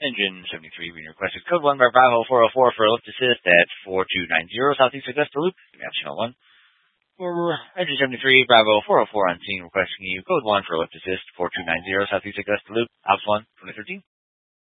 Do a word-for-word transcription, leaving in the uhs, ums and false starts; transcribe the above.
Engine seventy-three being requested. Code one by Bravo four oh four for lift assist at four two nine zero Southeast Augusta Loop. You have channel one. For Engine seventy-three, Bravo four oh four on scene requesting you. Code one for lift assist four two nine zero Southeast Augusta Loop. Alps one, twenty thirteen.